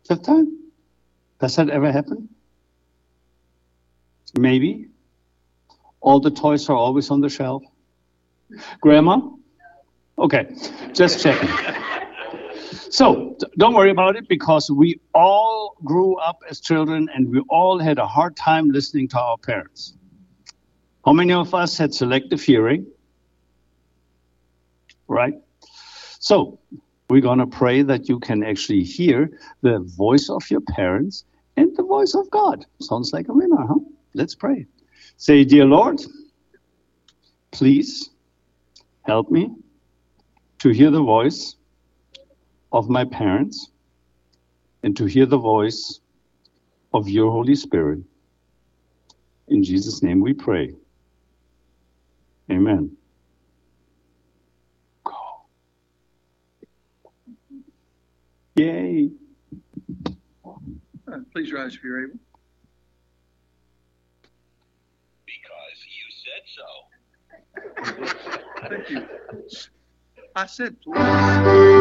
Fifth time? Does that ever happen? Maybe. All the toys are always on the shelf. Grandma? Okay, just checking. So don't worry about it, because we all grew up as children and we all had a hard time listening to our parents. How many of us had selective hearing? Right? So we're going to pray that you can actually hear the voice of your parents and the voice of God. Sounds like a winner, huh? Let's pray. Say, dear Lord, please help me to hear the voice of my parents and to hear the voice of your Holy Spirit. In Jesus' name we pray. Amen. Go. Yay. Please rise if you're able. Because you said so. Thank you. I said please.